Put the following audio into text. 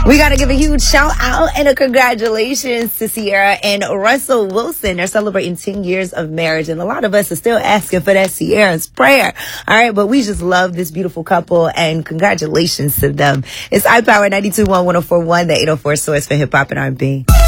We got to give a huge shout out and a congratulations to Sierra and Russell Wilson. They're celebrating 10 years of marriage, and a lot of us are still asking for that Sierra's prayer. All right, but we just love this beautiful couple, and congratulations to them. It's iPower 92.1 104.1, the 804 source for hip hop and R&B.